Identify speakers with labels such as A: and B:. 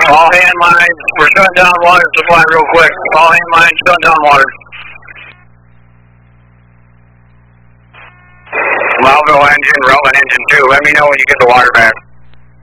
A: All hand mines, we're shutting down water supply real quick. All hand mines, shutting down water. Malville engine, Rutland engine 2, let me know when you get the water back.